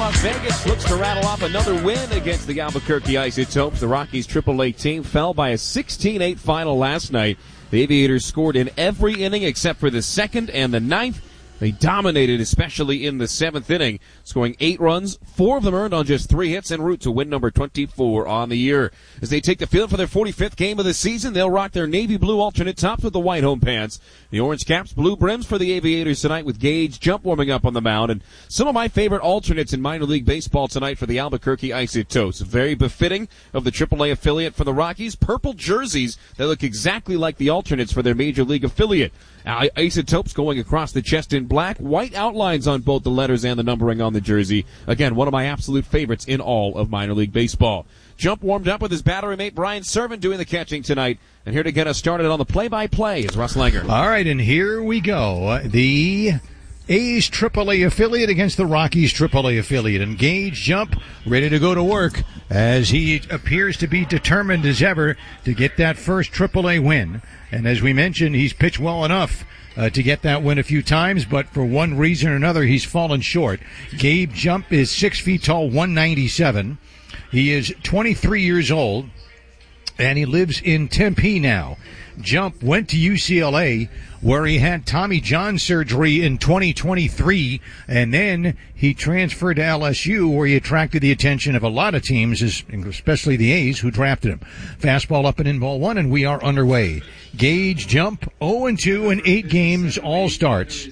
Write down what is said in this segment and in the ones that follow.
Las Vegas looks to rattle off another win against the Albuquerque Isotopes. The Rockies AAA team fell by a 16-8 final last night. The Aviators scored in every inning except for the second and the ninth. They dominated, especially in the seventh inning, scoring 8 runs, 4 of them earned on just 3 hits, en route to win number 24 on the year. As they take the field for their 45th game of the season, they'll rock their navy blue alternate tops with the white home pants. The orange caps, blue brims for the Aviators tonight, with Gage Jump warming up on the mound. And some of my favorite alternates in minor league baseball tonight for the Albuquerque Isotopes. Very befitting of the AAA affiliate for the Rockies. Purple jerseys that look exactly like the alternates for their major league affiliate. Isotopes going across the chest in black, white outlines on both the letters and the numbering on the jersey. Again, one of my absolute favorites in all of minor league baseball. Jump warmed up with his battery mate Brian Servant doing the catching tonight. And here to get us started on the play-by-play is Russ Langer. All right, and here we go. The A's AAA affiliate against the Rockies AAA affiliate. And Gage Jump ready to go to work as he appears to be determined as ever to get that first AAA win. And as we mentioned, he's pitched well enough to get that win a few times, but for one reason or another, he's fallen short. Gabe Jump is 6 feet tall, 197. He is 23 years old, and he lives in Tempe now. Jump went to UCLA, where he had Tommy John surgery in 2023, and then he transferred to LSU, where he attracted the attention of a lot of teams, especially the A's, who drafted him. Fastball up and in, ball 1, and we are underway. Gage Jump, 0-2 in 8 games, all starts.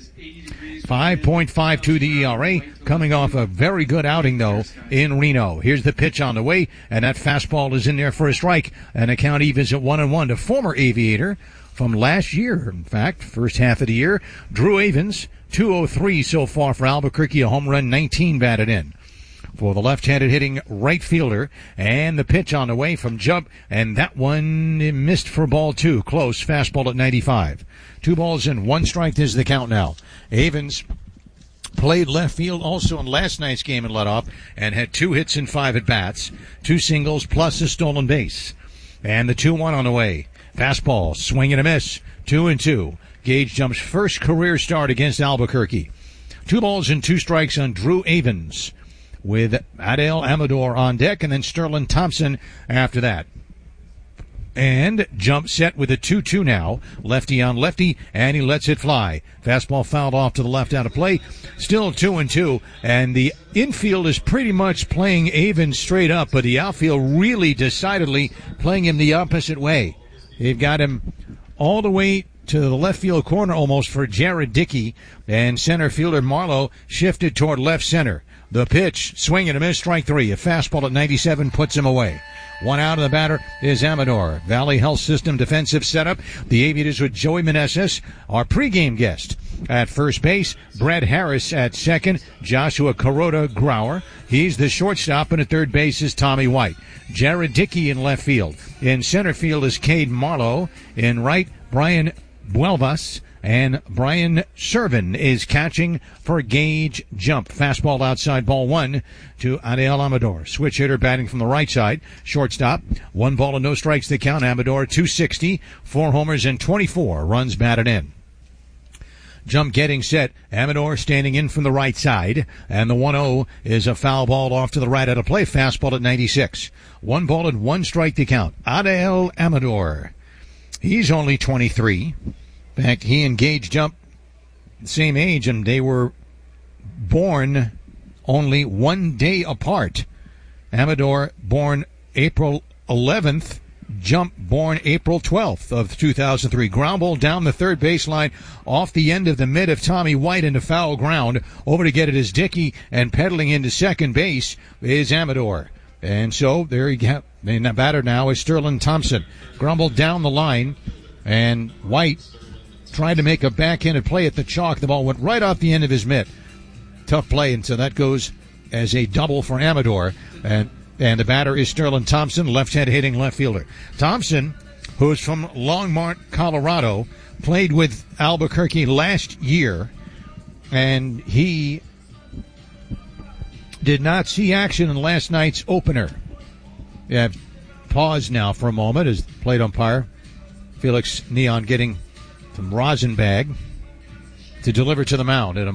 5.52 the ERA, coming off a very good outing, though, in Reno. Here's the pitch on the way, and that fastball is in there for a strike. And the count evens at 1-1 to former Aviator from last year. In fact, first half of the year, Drew Avens, 203 so far for Albuquerque, a home run, 19 batted in. For the left-handed hitting right fielder, and the pitch on the way from Jump, and that one missed for ball 2. Close, fastball at 95. 2 balls and 1 strike is the count now. Avens played left field also in last night's game and let off, and had 2 hits and 5 at-bats, 2 singles plus a stolen base. And the 2-1 on the way. Fastball, swing and a miss, 2-2. Gage Jump's first career start against Albuquerque. 2 balls and 2 strikes on Drew Avens, with Adael Amador on deck, and then Sterling Thompson after that. And Jump set with a 2-2 now. Lefty on lefty, and he lets it fly. Fastball fouled off to the left out of play. Still 2-2, and the infield is pretty much playing Avens straight up, but the outfield really decidedly playing him the opposite way. They've got him all the way to the left field corner almost for Jared Dickey, and center fielder Marlowe shifted toward left center. The pitch, swing and a miss, strike 3. A fastball at 97 puts him away. 1 out, of the batter is Amador. Valley Health System defensive setup. The Aviators with Joey Meneses, our pregame guest. At first base, Brad Harris at second, Joshua Kuroda Grauer. He's the shortstop, and at third base is Tommy White. Jared Dickey in left field. In center field is Cade Marlowe. In right, Brian Buelvas. And Brian Servant is catching for Gage Jump. Fastball outside, ball 1 to Adael Amador. Switch hitter batting from the right side. Shortstop. 1 ball and no strikes to count. Amador 260, 4 homers and 24 runs batted in. Jump getting set. Amador standing in from the right side. And the 1-0 is a foul ball off to the right out of play. Fastball at 96. 1 ball and 1 strike to count. Adael Amador. He's only 23. In fact, he and Gage Jump, the same age, and they were born only 1 day apart. Amador born April 11th, Jump born April 12th of 2003. Ground ball down the third baseline off the end of the mid of Tommy White into foul ground. Over to get it is Dickey, and pedaling into second base is Amador. And so there you go. And the batter now is Sterling Thompson. Ground ball down the line, and White tried to make a backhanded play at the chalk. The ball went right off the end of his mitt. Tough play, and so that goes as a double for Amador. And the batter is Sterling Thompson, left-handed hitting left fielder. Thompson, who is from Longmont, Colorado, played with Albuquerque last year, and he did not see action in last night's opener. Yeah, pause now for a moment as plate umpire Felix Neon getting from Rosenbag to deliver to the mound.